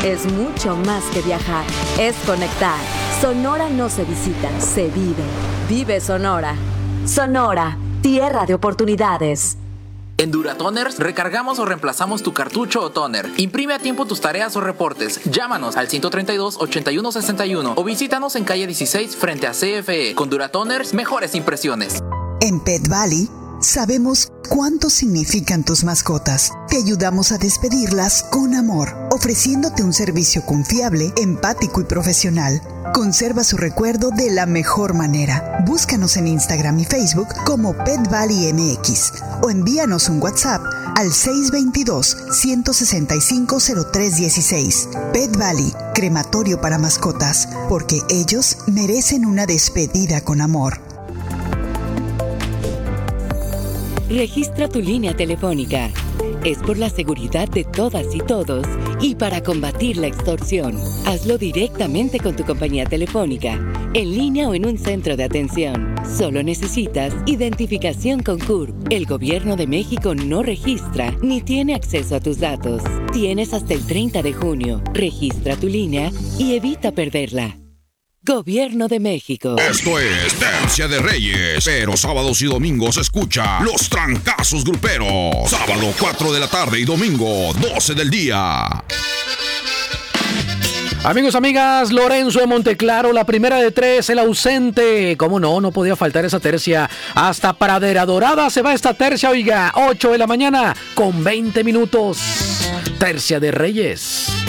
es mucho más que viajar, es conectar. Sonora no se visita, se vive. Vive Sonora. Sonora, tierra de oportunidades. En Duratoners recargamos o reemplazamos tu cartucho o toner. Imprime a tiempo tus tareas o reportes. Llámanos al 132-8161 o visítanos en calle 16 frente a CFE. Con Duratoners, mejores impresiones. En Pet Valley sabemos cuánto significan tus mascotas. Te ayudamos a despedirlas con amor, ofreciéndote un servicio confiable, empático y profesional. Conserva su recuerdo de la mejor manera. Búscanos en Instagram y Facebook como Pet Valley MX o envíanos un WhatsApp al 622-165-0316. Pet Valley, crematorio para mascotas, porque ellos merecen una despedida con amor. Registra tu línea telefónica. Es por la seguridad de todas y todos y para combatir la extorsión. Hazlo directamente con tu compañía telefónica, en línea o en un centro de atención. Solo necesitas identificación con CURP. El Gobierno de México no registra ni tiene acceso a tus datos. Tienes hasta el 30 de junio. Registra tu línea y evita perderla. Gobierno de México. Esto es Tercia de Reyes, pero sábados y domingos escucha Los Trancazos Gruperos. Sábado 4 de la tarde y domingo 12 del día. Amigos, amigas, Lorenzo de Monteclaro, la primera de 3, el ausente. ¿Cómo no? No podía faltar esa tercia. Hasta Pradera Dorada se va esta tercia, oiga, 8 de la mañana con 20 minutos. Tercia de Reyes.